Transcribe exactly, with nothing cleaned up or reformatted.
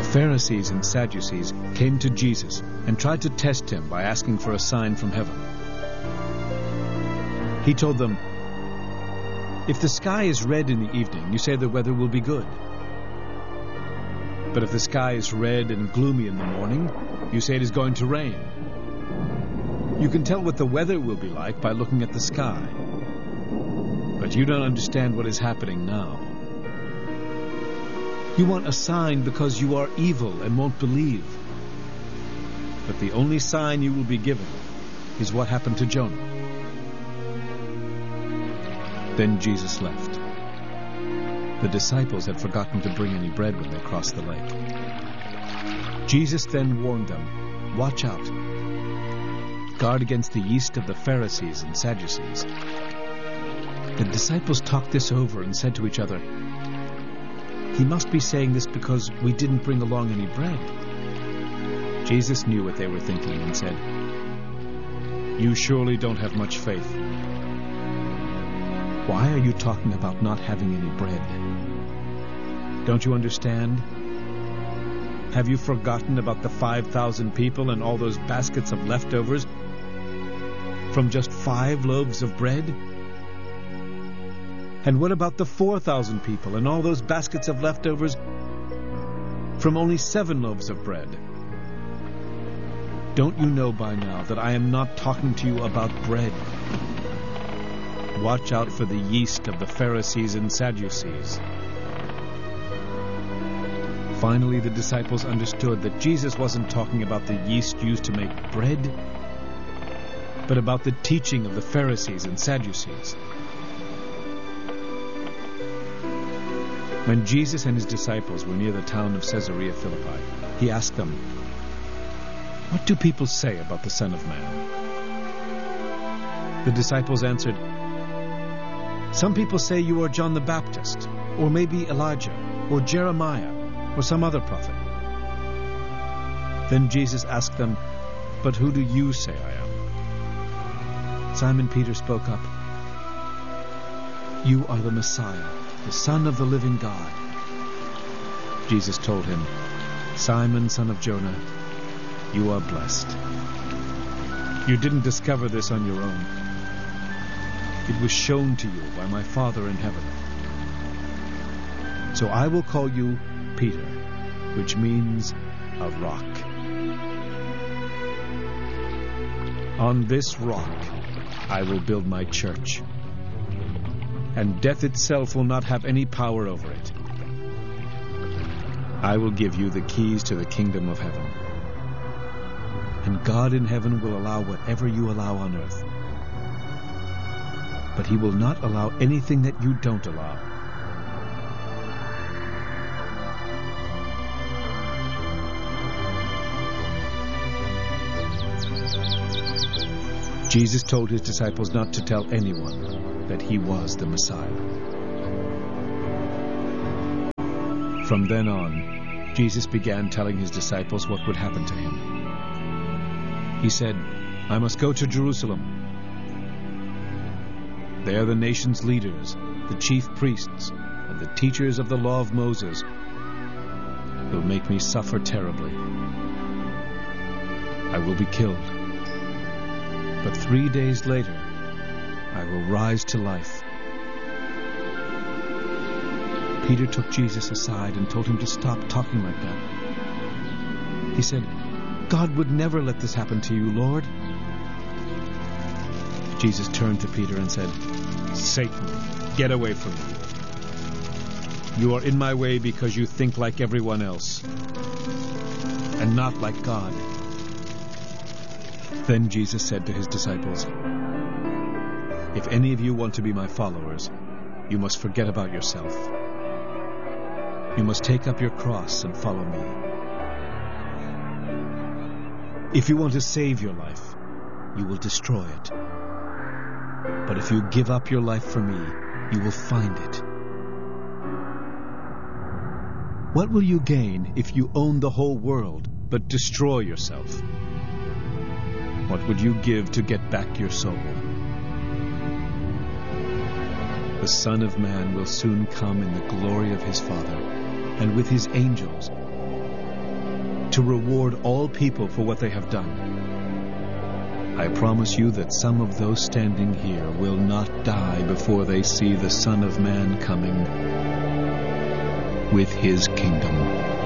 The Pharisees and Sadducees came to Jesus and tried to test him by asking for a sign from heaven. He told them, "If the sky is red in the evening, you say the weather will be good. But if the sky is red and gloomy in the morning, you say it is going to rain. You can tell what the weather will be like by looking at the sky. But you don't understand what is happening now. You want a sign because you are evil and won't believe. But the only sign you will be given is what happened to Jonah." Then Jesus left. The disciples had forgotten to bring any bread when they crossed the lake. Jesus then warned them, "Watch out. Guard against the yeast of the Pharisees and Sadducees." The disciples talked this over and said to each other, "He must be saying this because we didn't bring along any bread." Jesus knew what they were thinking and said, "You surely don't have much faith. Why are you talking about not having any bread? Don't you understand? Have you forgotten about the five thousand people and all those baskets of leftovers from just five loaves of bread? And what about the four thousand people and all those baskets of leftovers from only seven loaves of bread? Don't you know by now that I am not talking to you about bread? Watch out for the yeast of the Pharisees and Sadducees." Finally, the disciples understood that Jesus wasn't talking about the yeast used to make bread, but about the teaching of the Pharisees and Sadducees. When Jesus and his disciples were near the town of Caesarea Philippi, he asked them, "What do people say about the Son of Man?" The disciples answered, "Some people say you are John the Baptist, or maybe Elijah, or Jeremiah, or some other prophet." Then Jesus asked them, "But who do you say I am?" Simon Peter spoke up, "You are the Messiah, the Son of the living God." Jesus told him, "Simon, son of Jonah, you are blessed. You didn't discover this on your own. It was shown to you by my Father in heaven. So I will call you Peter, which means a rock. On this rock I will build my church, and death itself will not have any power over it. I will give you the keys to the kingdom of heaven. And God in heaven will allow whatever you allow on earth. But he will not allow anything that you don't allow. Jesus told his disciples not to tell anyone that he was the Messiah. From then on, Jesus began telling his disciples what would happen to him. He said, "I must go to Jerusalem. There the nation's leaders, the chief priests, and the teachers of the law of Moses will make me suffer terribly. I will be killed. But three days later, I will rise to life." Peter took Jesus aside and told him to stop talking like that. He said, "God would never let this happen to you, Lord." Jesus turned to Peter and said, "Satan, get away from me. You are in my way because you think like everyone else, and not like God." Then Jesus said to his disciples, "If any of you want to be my followers, you must forget about yourself. You must take up your cross and follow me. If you want to save your life, you will destroy it. But if you give up your life for me, you will find it. What will you gain if you own the whole world but destroy yourself? What would you give to get back your soul? The Son of Man will soon come in the glory of his Father, and with his angels, to reward all people for what they have done. I promise you that some of those standing here will not die before they see the Son of Man coming with his kingdom.